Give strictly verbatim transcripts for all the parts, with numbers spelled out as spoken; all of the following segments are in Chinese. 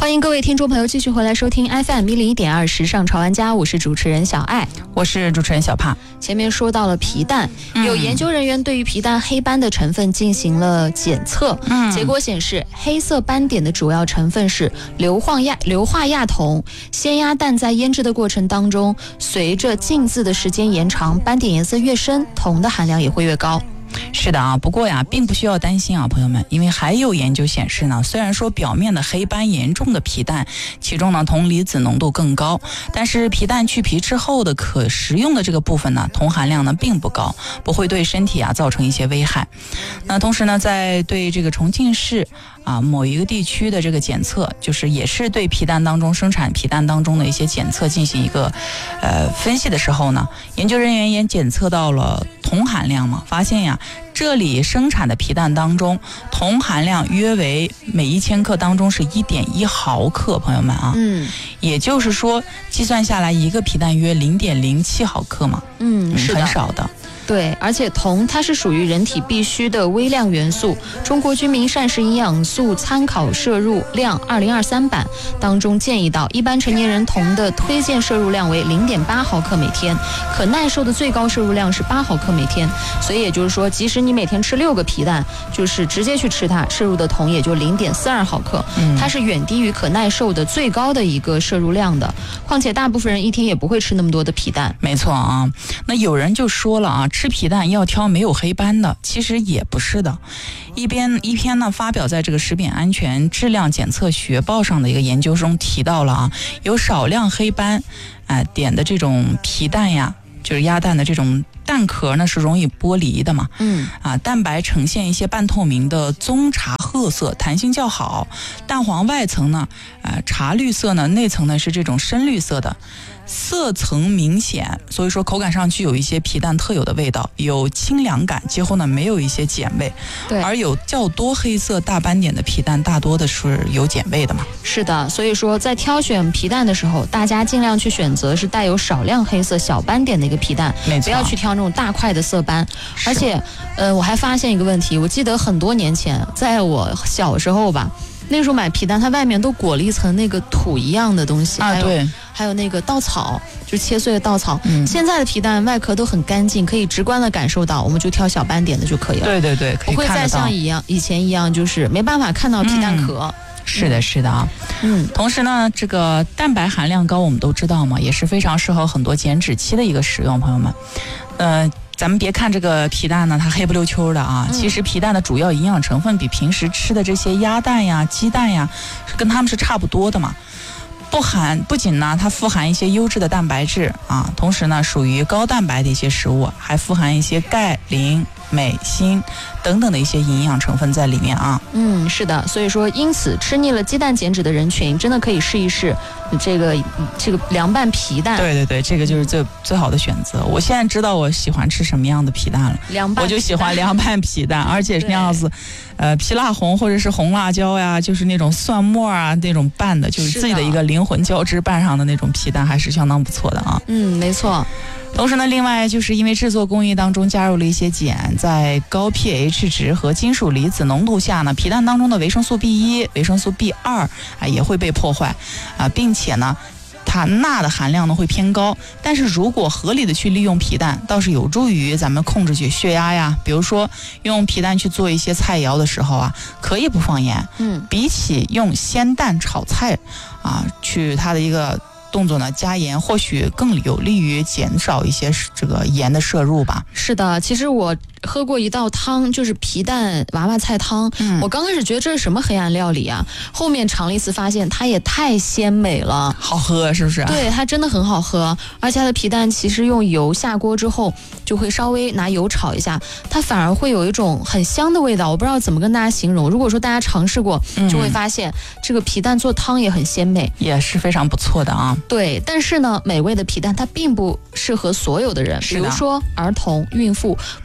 欢迎各位听众朋友继续回来收听 F M 一零一点二时尚潮玩家，我是主持人小爱， 我是主持人小帕。 前面说到了皮蛋，嗯、有研究人员对于皮蛋黑斑的成分进行了检测，嗯、结果显示黑色斑点的主要成分是硫化亚硫化亚铜。鲜鸭蛋在腌制的过程当中，随着浸渍的时间延长，斑点颜色越深，铜的含量也会越高。 是的啊，不过呀，并不需要担心啊，朋友们，因为还有研究显示呢，虽然说表面的黑斑严重的皮蛋，其中呢铜离子浓度更高，但是皮蛋去皮之后的可食用的这个部分呢，铜含量呢并不高，不会对身体啊造成一些危害。那同时呢，在对这个重庆市啊某一个地区的这个检测，就是也是对皮蛋当中生产皮蛋当中的一些检测进行一个呃分析的时候呢，研究人员也检测到了铜含量嘛，发现呀，这里生产的皮蛋当中，铜含量约为每一千克当中是 一点一毫克，朋友们啊，嗯，也就是说计算下来一个皮蛋约 零点零七毫克嘛， 嗯，是的， 很少的。 对，而且铜它是属于人体必需的微量元素。中国居民膳食营养素参考摄入量二零二三版当中建议到，一般成年人铜的推荐摄入量为 零点八毫克每天，可耐受的最高摄入量是八毫克每天。所以也就是说，即使你每天吃六个皮蛋，就是直接去吃它，摄入的铜也就 零点四二毫克，嗯，它是远低于可耐受的最高的一个摄入量的。况且大部分人一天也不会吃那么多的皮蛋。 没错啊，那有人就说了啊，吃皮蛋要挑没有黑斑的，其实也不是的。一边一篇呢发表在这个食品安全质量检测学报上的一个研究中提到了啊，有少量黑斑啊、呃、点的这种皮蛋呀，就是鸭蛋的这种蛋壳呢是容易剥离的嘛，嗯啊，蛋白呈现一些半透明的棕茶褐色，弹性较好，蛋黄外层呢呃茶绿色呢，内层呢是这种深绿色的。色层明显，所以说口感上具有一些皮蛋特有的味道，有清凉感，几乎呢没有一些碱味。对，而有较多黑色大斑点的皮蛋，大多的是有碱味的嘛。 是的，所以说在挑选皮蛋的时候，大家尽量去选择是带有少量黑色小斑点的一个皮蛋，不要去挑那种大块的色斑。而且，呃，我还发现一个问题，我记得很多年前，在我小时候吧。那时候买皮蛋，它外面都裹了一层那个土一样的东西啊，对， 还有那个稻草，就切碎的稻草。嗯，现在的皮蛋外壳都很干净，可以直观的感受到，我们就挑小斑点的就可以了。 对对对，可以看得到， 不会再像一样以前一样，就是没办法看到皮蛋壳。嗯、 是的，是的啊。嗯，同时呢，这个蛋白含量高，我们都知道嘛，也是非常适合很多减脂期的一个使用，朋友们。呃。咱们别看这个皮蛋呢，它黑不溜秋的啊，其实皮蛋的主要营养成分比平时吃的这些鸭蛋呀、鸡蛋呀，跟它们是差不多的嘛。不含不仅呢，它富含一些优质的蛋白质啊，同时呢，属于高蛋白的一些食物，还富含一些钙、磷、镁、锌等等的一些营养成分在里面啊。 嗯，是的，所以说，因此吃腻了鸡蛋减脂的人群，真的可以试一试这个这个凉拌皮蛋。 对对对，这个就是最最好的选择。我现在知道我喜欢吃什么样的皮蛋了， 凉拌我就喜欢凉拌皮蛋，而且是那样子，呃，皮辣红或者是红辣椒呀，就是那种蒜末啊那种拌的，就是自己的一个灵魂交织拌上的那种皮蛋，还是相当不错的啊。 嗯，没错。 同时呢，另外就是因为制作工艺当中加入了一些碱，在高 pH 值和金属离子浓度下呢，皮蛋当中的维生素 B 一、维生素 B 二啊也会被破坏啊，并且呢，它钠的含量呢会偏高。但是如果合理的去利用皮蛋，倒是有助于咱们控制血血压呀。比如说用皮蛋去做一些菜肴的时候啊，可以不放盐。嗯，比起用鲜蛋炒菜啊，去它的一个动作呢加盐，或许更有利于减少一些这个盐的摄入吧。 是的，其实我喝过一道汤，就是皮蛋娃娃菜汤、嗯、我刚开始觉得这是什么黑暗料理啊，后面尝了一次发现它也太鲜美了， 好喝是不是？ 对，它真的很好喝，而且它的皮蛋其实用油下锅之后就会稍微拿油炒一下，它反而会有一种很香的味道，我不知道怎么跟大家形容，如果说大家尝试过就会发现、嗯、这个皮蛋做汤也很鲜美， 也是非常不错的啊。 对，但是呢，美味的皮蛋它并不适合所有的人，比如说儿童、孕妇、哺乳期的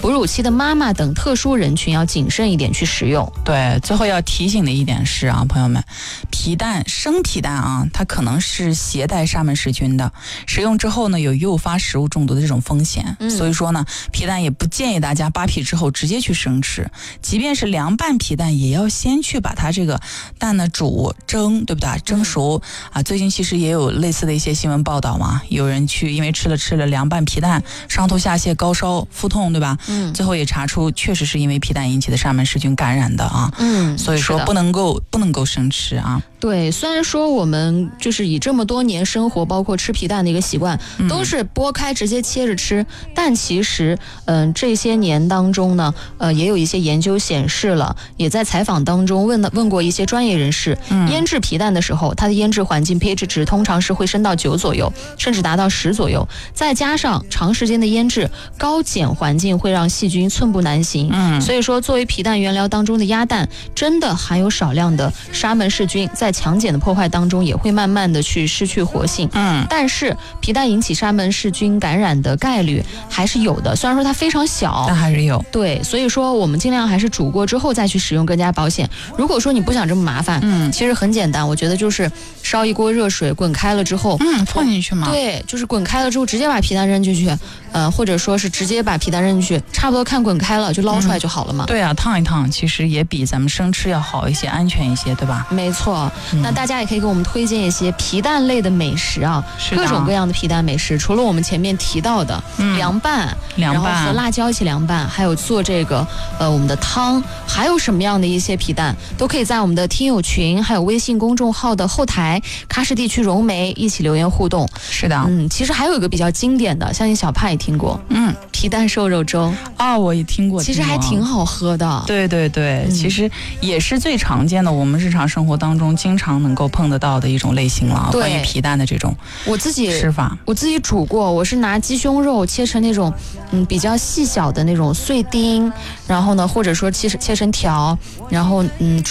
的妈妈等特殊人群要谨慎一点去食用。 对，最后要提醒的一点是啊，朋友们，皮蛋生皮蛋啊，它可能是携带沙门氏菌的，食用之后呢有诱发食物中毒的这种风险、嗯、所以说呢皮蛋也不建议大家扒皮之后直接去生吃，即便是凉拌皮蛋也要先去把它这个蛋呢煮蒸，对不对？蒸熟、嗯、啊，最近其实也有类似的一些新闻报道嘛，有人去因为吃了吃了凉拌皮蛋，上吐下泻、高烧、腹痛，对吧？嗯，最后也查出确实是因为皮蛋引起的沙门氏菌感染的啊。嗯，所以说不能够不能够生吃啊。 对，虽然说我们就是以这么多年生活，包括吃皮蛋的一个习惯，都是剥开直接切着吃，嗯、但其实，嗯、呃，这些年当中呢，呃，也有一些研究显示了，也在采访当中问问过一些专业人士，嗯、腌制皮蛋的时候，它的腌制环境 pH 值通常是会升到九左右，甚至达到十左右，再加上长时间的腌制，高碱环境会让细菌寸步难行。嗯，所以说作为皮蛋原料当中的鸭蛋，真的含有少量的沙门氏菌，在强碱的破坏当中也会慢慢的去失去活性。嗯，但是皮蛋引起沙门氏菌感染的概率还是有的，虽然说它非常小， 但还是有。 对，所以说我们尽量还是煮过之后再去使用更加保险。如果说你不想这么麻烦，嗯，其实很简单，我觉得就是烧一锅热水，滚开了之后， 嗯，放进去吗？ 对，就是滚开了之后直接把皮蛋扔进去，呃，或者说是直接把皮蛋扔进去，差不多看滚开了就捞出来就好了嘛。 嗯、对啊，烫一烫其实也比咱们生吃要好一些，安全一些，对吧？ 没错。嗯、那大家也可以给我们推荐一些皮蛋类的美食啊，各种各样的皮蛋美食，除了我们前面提到的、嗯、凉拌， 凉拌， 然后和辣椒一起凉拌，还有做这个呃我们的汤，还有什么样的一些皮蛋，都可以在我们的听友群，还有微信公众号的后台喀什地区融媒一起留言互动。 是的， 嗯，其实还有一个比较经典的，相信小帕也听过，嗯，皮蛋瘦肉粥啊、哦，我也听过， 其实还挺好喝的。 对对对、嗯，其实也是最常见的，我们日常生活当中经常能够碰得到的一种类型了。关于皮蛋的这种我自己吃法， 我自己煮过，我是拿鸡胸肉切成那种嗯比较细小的那种碎丁，然后呢，或者说切成切成条，然后嗯。